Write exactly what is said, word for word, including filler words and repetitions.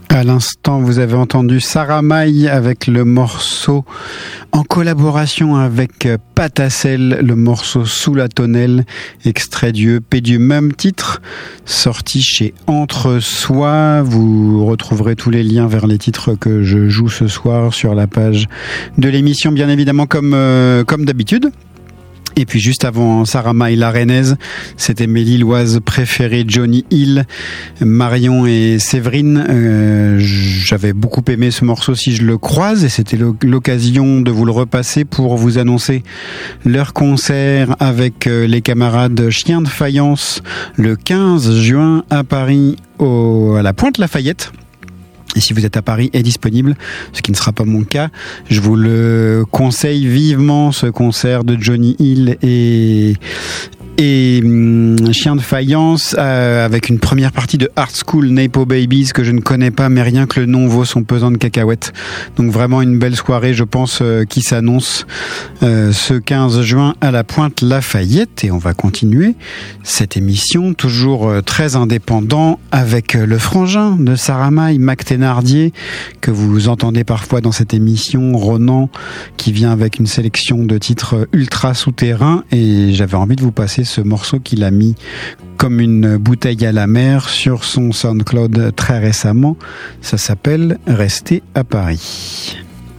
À l'instant, vous avez entendu Sarah May avec le morceau en collaboration avec Patacel, le morceau Sous la tonnelle, extrait du E P du même titre, sorti chez Entre Soi. Vous retrouverez tous les liens vers les titres que je joue ce soir sur la page de l'émission, bien évidemment, comme, euh, comme d'habitude. Et puis juste avant Sarah May, la Rennaise, c'était mes Lilloises préférées, Johnny Hill, Marion et Séverine. Euh, j'avais beaucoup aimé ce morceau Si je le croise, et c'était l'occasion de vous le repasser pour vous annoncer leur concert avec les camarades Chiens de Faïence le quinze juin à Paris, au, à la Pointe-Lafayette. Et si vous êtes à Paris et disponible, ce qui ne sera pas mon cas, je vous le conseille vivement, ce concert de Johnny Hill et et hum, Chien de Faïence, euh, avec une première partie de Art School Napo Babies que je ne connais pas, mais rien que le nom vaut son pesant de cacahuètes. Donc vraiment une belle soirée, je pense, euh, qui s'annonce euh, ce quinze juin à la Pointe-Lafayette. Et on va continuer cette émission, toujours euh, très indépendant, avec euh, le frangin de Sarah May, Mac Thénardier, que vous entendez parfois dans cette émission, Ronan, qui vient avec une sélection de titres ultra souterrains. Et j'avais envie de vous passer ce morceau qu'il a mis comme une bouteille à la mer sur son SoundCloud très récemment. Ça s'appelle Rester à Paris.